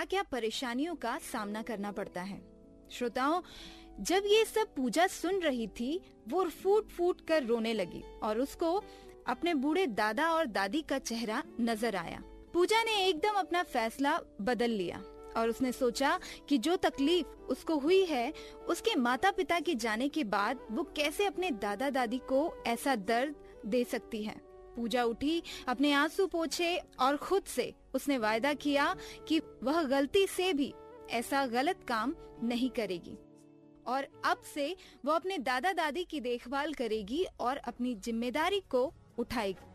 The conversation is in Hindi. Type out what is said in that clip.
क्या क्या परेशानियों का सामना करना पड़ता है। श्रोताओं, जब ये सब पूजा सुन रही थी, वो फूट फूट कर रोने लगी और उसको अपने बूढ़े दादा और दादी का चेहरा नजर आया। पूजा ने एकदम अपना फैसला बदल लिया और उसने सोचा कि जो तकलीफ उसको हुई है, उसके माता पिता के जाने के बाद वो कैसे अपने दादा दादी को ऐसा दर्द दे सकती है। पूजा उठी, अपने आंसू पोंछे और खुद से उसने वायदा किया कि वह गलती से भी ऐसा गलत काम नहीं करेगी और अब से वो अपने दादा दादी की देखभाल करेगी और अपनी जिम्मेदारी को उठाएगी।